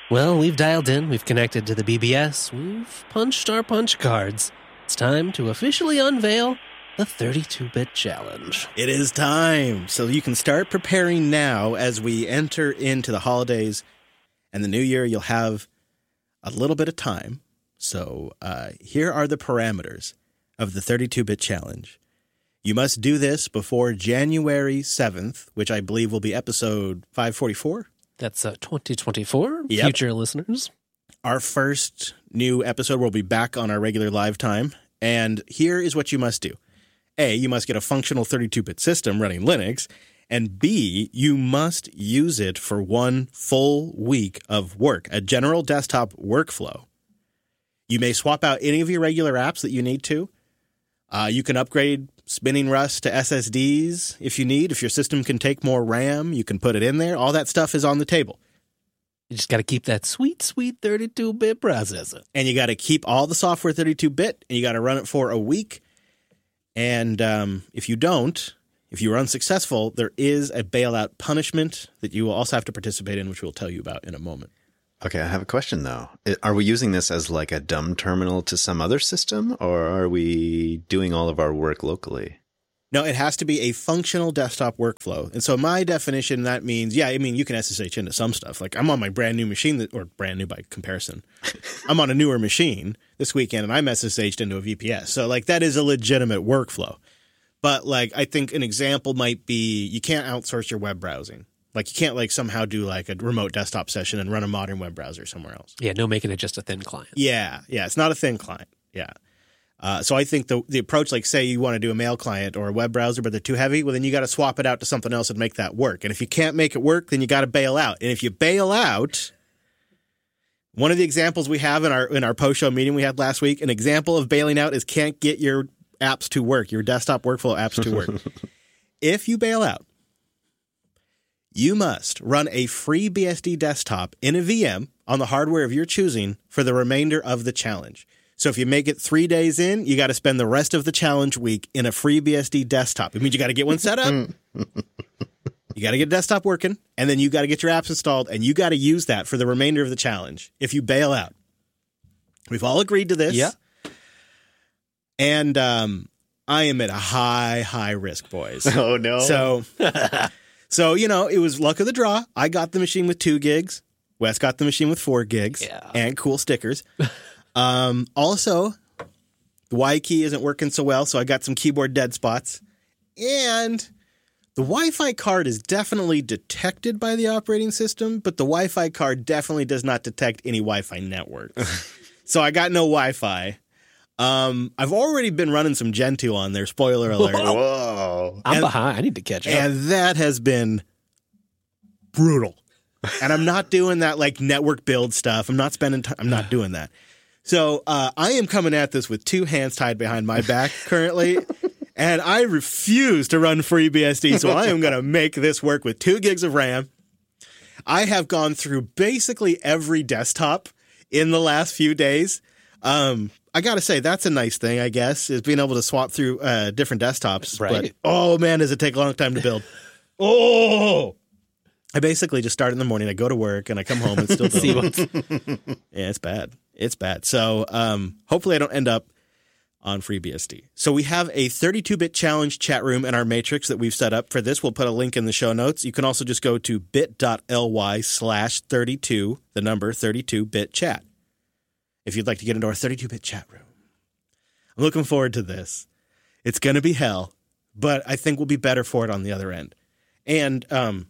Well, we've dialed in, we've connected to the BBS, we've punched our punch cards. It's time to officially unveil the 32-bit challenge. It is time. So you can start preparing now as we enter into the holidays and the new year. You'll have a little bit of time. So here are the parameters of the 32-bit challenge. You must do this before January 7th, which I believe will be episode 544. That's 2024, Yep. Future listeners. Our first new episode will be back on our regular live time. And here is what you must do. A, you must get a functional 32-bit system running Linux. And B, you must use it for 1 full week of work, a general desktop workflow. You may swap out any of your regular apps that you need to. You can upgrade spinning Rust to SSDs if you need. If your system can take more RAM, you can put it in there. All that stuff is on the table. You just got to keep that sweet, sweet 32-bit processor. And you got to keep all the software 32-bit, and you got to run it for a week. And if you don't, if you are unsuccessful, there is a bailout punishment that you will also have to participate in, which we'll tell you about in a moment. Okay, I have a question, though. Are we using this as like a dumb terminal to some other system, or are we doing all of our work locally? No, it has to be a functional desktop workflow. And so my definition, that means, you can SSH into some stuff. Like I'm on my brand new machine, or brand new by comparison. I'm on a newer machine this weekend, and I'm SSH'd into a VPS. So like that is a legitimate workflow. But like I think an example might be you can't outsource your web browsing. Like you can't like somehow do like a remote desktop session and run a modern web browser somewhere else. Yeah, no making it just a thin client. Yeah, it's not a thin client. Yeah. So I think the approach, like say you want to do a mail client or a web browser, but they're too heavy, well then you got to swap it out to something else and make that work. And if you can't make it work, then you got to bail out. And if you bail out, one of the examples we have in our post-show meeting we had last week, an example of bailing out is can't get your apps to work, your desktop workflow apps to work. If you bail out, you must run a free BSD desktop in a VM on the hardware of your choosing for the remainder of the challenge. So if you make it 3 days in, you got to spend the rest of the challenge week in a free BSD desktop. It means you got to get one set up, you got to get a desktop working, and then you got to get your apps installed, and you got to use that for the remainder of the challenge if you bail out. We've all agreed to this. Yeah. And I am at a high risk, boys. Oh, no. So, it was luck of the draw. I got the machine with 2 gigs. Wes got the machine with 4 gigs and cool stickers. Also, the Y key isn't working so well, so I got some keyboard dead spots. And the Wi-Fi card is definitely detected by the operating system, but the Wi-Fi card definitely does not detect any Wi-Fi network. So I got no Wi-Fi. I've already been running some Gentoo on there, spoiler alert. Whoa. I'm behind. I need to catch up. And that has been brutal. And I'm not doing that like network build stuff. I'm not spending time. I'm not doing that. So I am coming at this with 2 hands tied behind my back currently. And I refuse to run FreeBSD. So I am going to make this work with 2 gigs of RAM. I have gone through basically every desktop in the last few days. I got to say, that's a nice thing, I guess, is being able to swap through different desktops. Right. But, oh, man, does it take a long time to build. Oh! I basically just start in the morning. I go to work, and I come home and still build. Yeah, it's bad. It's bad. So hopefully I don't end up on FreeBSD. So we have a 32-bit challenge chat room in our matrix that we've set up for this. We'll put a link in the show notes. You can also just go to bit.ly/32, the number 32-bit chat, if you'd like to get into our 32-bit chat room. I'm looking forward to this. It's going to be hell, but I think we'll be better for it on the other end. And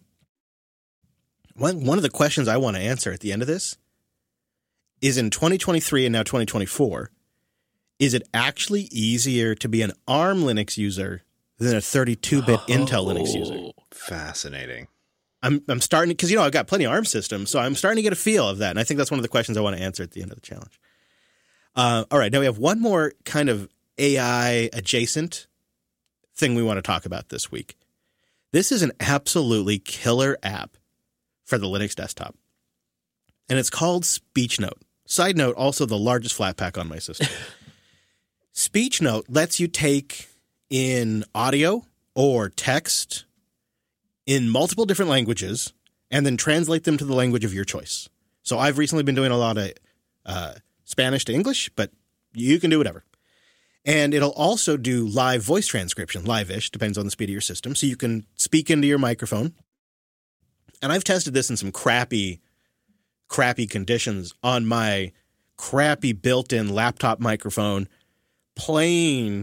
one of the questions I want to answer at the end of this is in 2023 and now 2024, is it actually easier to be an ARM Linux user than a 32-bit Intel Linux user? Fascinating. I'm starting, because, I've got plenty of ARM systems, so I'm starting to get a feel of that. And I think that's one of the questions I want to answer at the end of the challenge. All right, now we have one more kind of AI adjacent thing we want to talk about this week. This is an absolutely killer app for the Linux desktop, and it's called SpeechNote. Side note, also the largest Flatpak on my system. SpeechNote lets you take in audio or text in multiple different languages and then translate them to the language of your choice. So I've recently been doing a lot of Spanish to English, but you can do whatever. And it'll also do live voice transcription, live-ish, depends on the speed of your system. So you can speak into your microphone. And I've tested this in some crappy conditions on my crappy built-in laptop microphone, playing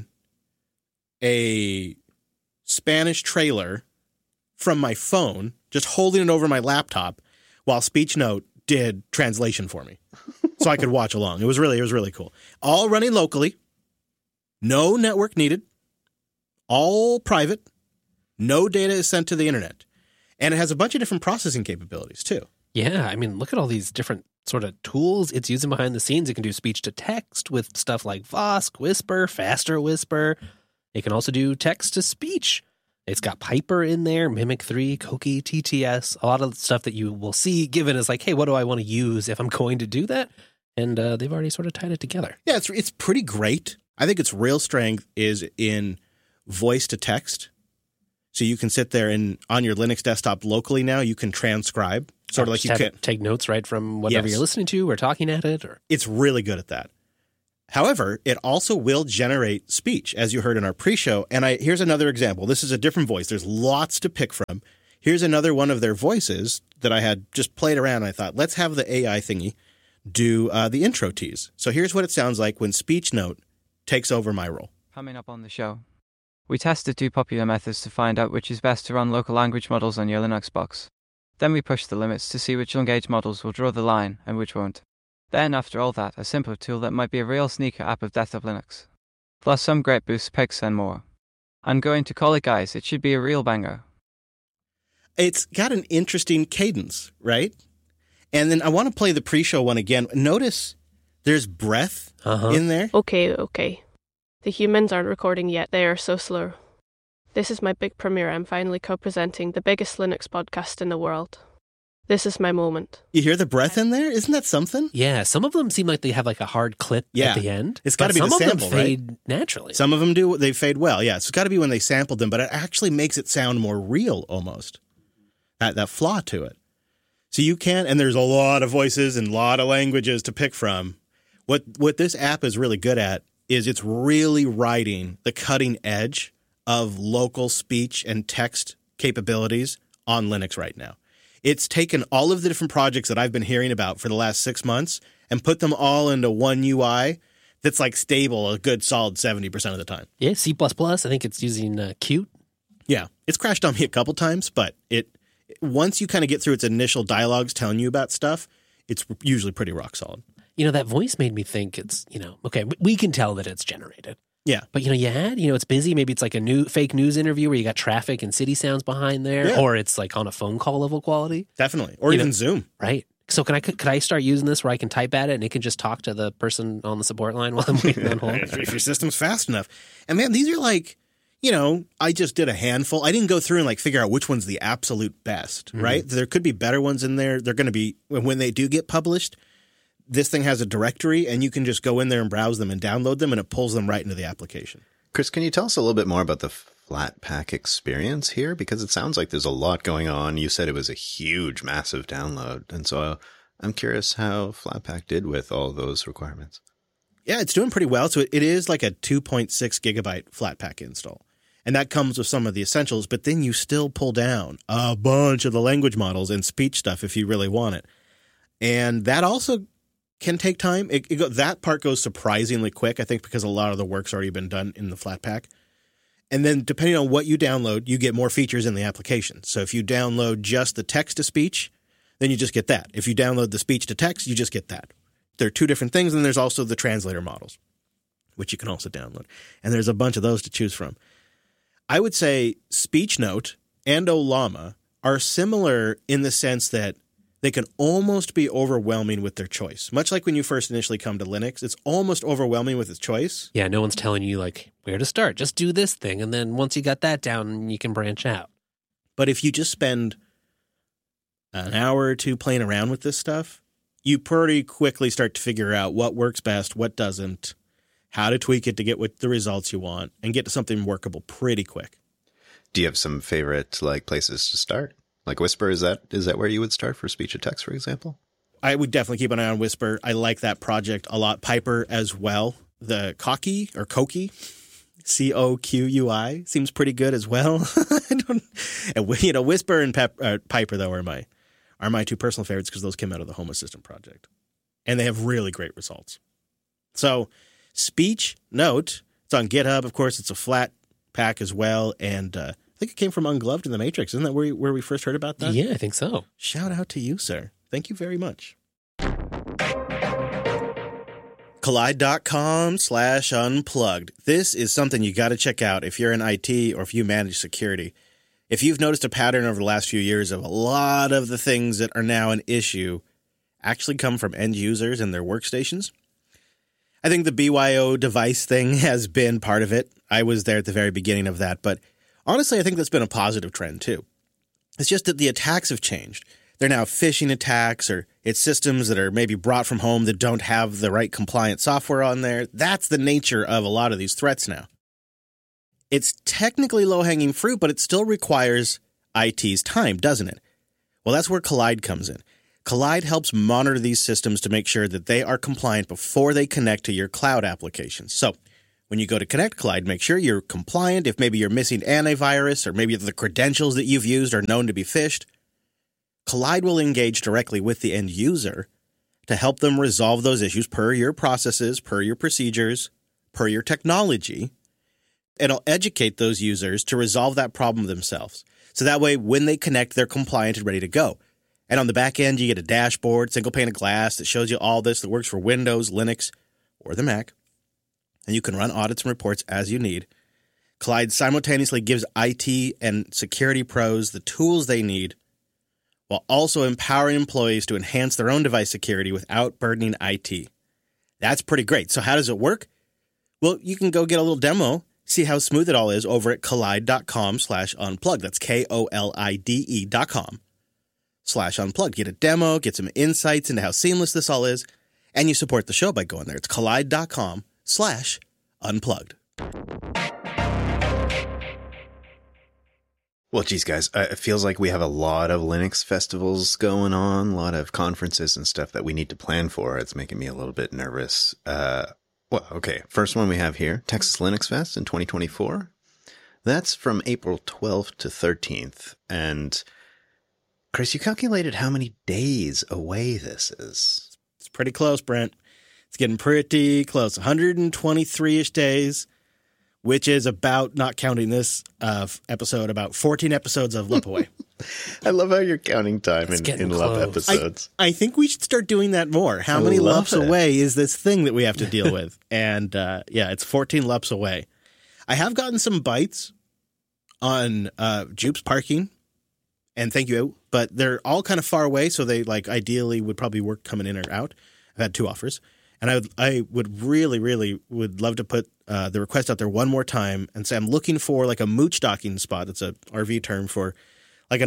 a Spanish trailer from my phone, just holding it over my laptop while SpeechNote did translation for me. So I could watch along. It was really cool. All running locally. No network needed. All private. No data is sent to the internet. And it has a bunch of different processing capabilities, too. Yeah, I mean, look at all these different sort of tools it's using behind the scenes. It can do speech to text with stuff like Vosk, Whisper, Faster Whisper. It can also do text to speech. It's got Piper in there, Mimic 3, Koki, TTS, a lot of stuff that you will see given as like, hey, what do I want to use if I'm going to do that? And they've already sort of tied it together. Yeah, it's pretty great. I think its real strength is in voice to text. So you can sit there and on your Linux desktop locally now, you can transcribe. Sort of like you can take notes right from whatever you're listening to or talking at it. Or it's really good at that. However, it also will generate speech, as you heard in our pre-show. And here's another example. This is a different voice. There's lots to pick from. Here's another one of their voices that I had just played around. I thought, let's have the AI thingy do the intro tease. So here's what it sounds like when SpeechNote takes over my role. Coming up on the show, we tested 2 popular methods to find out which is best to run local language models on your Linux box. Then we pushed the limits to see which L-Engage models will draw the line and which won't. Then, after all that, a simpler tool that might be a real sneaker app of Death of Linux. Plus some great boost picks and more. I'm going to call it, guys. It should be a real banger. It's got an interesting cadence, right? And then I want to play the pre-show one again. Notice there's breath in there. Okay. The humans aren't recording yet. They are so slow. This is my big premiere. I'm finally co-presenting the biggest Linux podcast in the world. This is my moment. You hear the breath in there? Isn't that something? yeah, some of them seem like they have like a hard clip at the end. It's got to be the sample, sample, some of them right? fade naturally. Some of them do. They fade well. Yeah, it's got to be when they sampled them, but it actually makes it sound more real almost. That flaw to it. So you can, and there's a lot of voices and a lot of languages to pick from. What this app is really good at is it's really riding the cutting edge of local speech and text capabilities on Linux right now. It's taken all of the different projects that I've been hearing about for the last 6 months and put them all into one UI that's like stable a good solid 70% of the time. Yeah, C++, I think it's using Qt. Yeah, it's crashed on me a couple times, but once you kind of get through its initial dialogues telling you about stuff, it's usually pretty rock solid. That voice made me think it's, okay, we can tell that it's generated. Yeah. But, it's busy. Maybe it's like a new fake news interview where you got traffic and city sounds behind there. Yeah. Or it's like on a phone call level quality. Definitely. Or even Zoom. Right. So could I start using this where I can type at it and it can just talk to the person on the support line while I'm waiting on hold? If your system's fast enough. And man, these are like, I just did a handful. I didn't go through and like figure out which one's the absolute best, right? There could be better ones in there. They're going to be, when they do get published, this thing has a directory and you can just go in there and browse them and download them and it pulls them right into the application. Chris, can you tell us a little bit more about the Flatpak experience here? Because it sounds like there's a lot going on. You said it was a huge, massive download. And so I'm curious how Flatpak did with all those requirements. Yeah, it's doing pretty well. So it is like a 2.6 gigabyte Flatpak install. And that comes with some of the essentials, but then you still pull down a bunch of the language models and speech stuff if you really want it. And that also can take time. That part goes surprisingly quick, I think, because a lot of the work's already been done in the Flatpak. And then depending on what you download, you get more features in the application. So if you download just the text to speech, then you just get that. If you download the speech to text, you just get that. There are 2 different things. And there's also the translator models, which you can also download. And there's a bunch of those to choose from. I would say SpeechNote and Ollama are similar in the sense that they can almost be overwhelming with their choice. Much like when you first initially come to Linux, it's almost overwhelming with its choice. Yeah, no one's telling you like where to start. Just do this thing. And then once you got that down, you can branch out. But if you just spend an hour or 2 playing around with this stuff, you pretty quickly start to figure out what works best, what doesn't, how to tweak it to get the results you want, and get to something workable pretty quick. Do you have some favorite places to start? Like Whisper, is that where you would start for speech to text, for example? I would definitely keep an eye on Whisper. I like that project a lot. Piper as well. The Koki or Koki, Coqui, seems pretty good as well. Whisper and Piper though are my two personal favorites because those came out of the Home Assistant project, and they have really great results. So, Speech Note, it's on GitHub. Of course, it's a flat pack as well, and I think it came from Ungloved in the Matrix. Isn't that where we first heard about that? Yeah, I think so. Shout out to you, sir. Thank you very much. Kolide.com/unplugged. This is something you got to check out if you're in IT or if you manage security. If you've noticed a pattern over the last few years of a lot of the things that are now an issue actually come from end users and their workstations, I think the BYO device thing has been part of it. I was there at the very beginning of that, but honestly, I think that's been a positive trend too. It's just that the attacks have changed. They're now phishing attacks, or it's systems that are maybe brought from home that don't have the right compliant software on there. That's the nature of a lot of these threats now. It's technically low-hanging fruit, but it still requires IT's time, doesn't it? Well, that's where Kolide comes in. Kolide helps monitor these systems to make sure that they are compliant before they connect to your cloud applications. So when you go to connect Kolide, make sure you're compliant. If maybe you're missing antivirus or maybe the credentials that you've used are known to be phished, Kolide will engage directly with the end user to help them resolve those issues per your processes, per your procedures, per your technology. It'll educate those users to resolve that problem themselves. So that way, when they connect, they're compliant and ready to go. And on the back end, you get a dashboard, single pane of glass that shows you all this that works for Windows, Linux, or the Mac. And you can run audits and reports as you need. Kolide simultaneously gives IT and security pros the tools they need while also empowering employees to enhance their own device security without burdening IT. That's pretty great. So how does it work? Well, you can go get a little demo, see how smooth it all is over at kolide.com/unplugged. That's KOLIDE.com/unplugged. Get a demo, get some insights into how seamless this all is, and you support the show by going there. It's kolide.com/unplugged. Well, geez, guys, it feels like we have a lot of Linux festivals going on, a lot of conferences and stuff that we need to plan for. It's making me a little bit nervous. Okay. First one we have here, Texas Linux Fest in 2024. That's from April 12th to 13th. And Chris, you calculated how many days away this is. It's pretty close, Brent. It's getting pretty close. 123-ish days. Which is about, not counting this episode, about 14 episodes of Lump Away. I love how you're counting time in Lump episodes. I think we should start doing that more. How many lumps away is this thing that we have to deal with? And it's 14 lumps away. I have gotten some bites on Jupes parking, and thank you, but they're all kind of far away, so they ideally would probably work coming in or out. I've had 2 offers. And I would really, really would love to put the request out there one more time and say I'm looking for a mooch docking spot. That's a RV term for an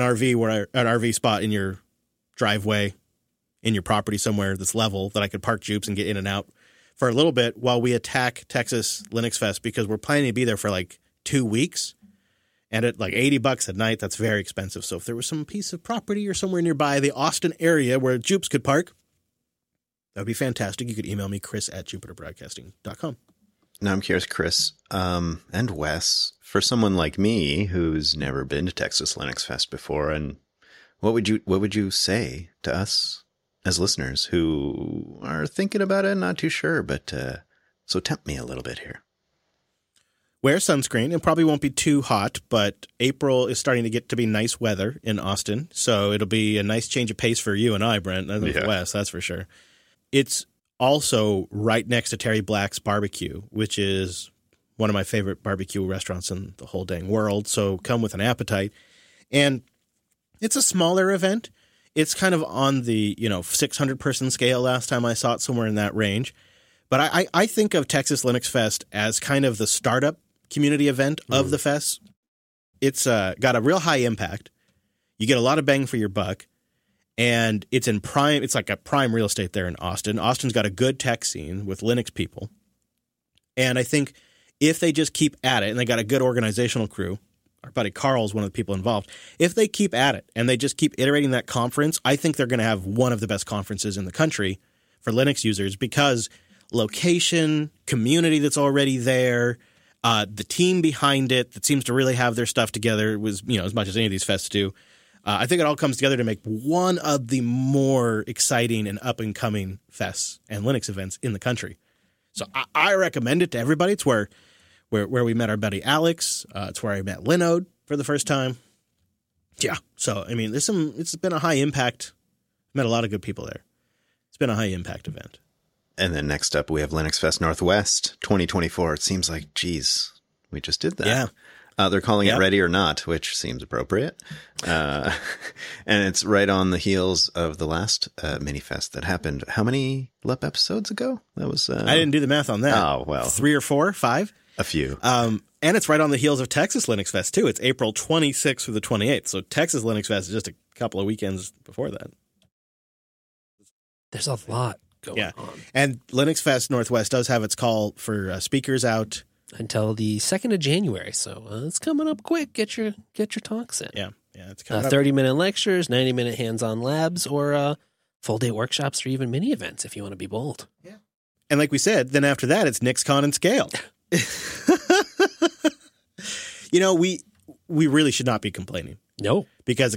RV spot in your driveway, in your property somewhere that's level that I could park Jupes and get in and out for a little bit while we attack Texas Linux Fest, because we're planning to be there for 2 weeks. And at $80 a night, that's very expensive. So if there was some piece of property or somewhere nearby the Austin area where Jupes could park, that would be fantastic. You could email me, chris@jupiterbroadcasting.com. Now I'm curious, Chris, and Wes, for someone like me who's never been to Texas Linux Fest before, and what would you say to us as listeners who are thinking about it and not too sure, but so tempt me a little bit here. Wear sunscreen. It probably won't be too hot, but April is starting to get to be nice weather in Austin, so it'll be a nice change of pace for you and I, Brent, and for Wes, that's for sure. It's also right next to Terry Black's Barbecue, which is one of my favorite barbecue restaurants in the whole dang world. So come with an appetite. And it's a smaller event. It's kind of on the 600-person scale last time I saw it, somewhere in that range. But I think of Texas Linux Fest as kind of the startup community event of the fest. It's got a real high impact. You get a lot of bang for your buck. And it's in prime. It's like a prime real estate there in Austin. Austin's got a good tech scene with Linux people. And I think if they just keep at it, and they got a good organizational crew, our buddy Carl is one of the people involved. If they keep at it and they just keep iterating that conference, I think they're going to have one of the best conferences in the country for Linux users because location, community that's already there, the team behind it that seems to really have their stuff together was, as much as any of these fests do. I think it all comes together to make one of the more exciting and up-and-coming fests and Linux events in the country. So I recommend it to everybody. It's where we met our buddy Alex. It's where I met Linode for the first time. Yeah. So, I mean, it's been a high impact. Met a lot of good people there. It's been a high impact event. And then next up, we have Linux Fest Northwest 2024. It seems like, geez, we just did that. Yeah. They're calling it Ready or Not, which seems appropriate. And it's right on the heels of the last mini fest that happened. How many LEP episodes ago? That was. I didn't do the math on that. Oh, well. 3 or 4, 5? A few. And it's right on the heels of Texas Linux Fest, too. It's April 26th through the 28th. So Texas Linux Fest is just a couple of weekends before that. There's a lot going on. And Linux Fest Northwest does have its call for speakers out until the 2nd of January. So it's coming up quick. Get your talks in. Yeah, it's coming up. 30-minute lectures, 90-minute hands-on labs, or full-day workshops or even mini events if you want to be bold. Yeah. And like we said, then after that, it's NixCon and Scale. We really should not be complaining. No. Because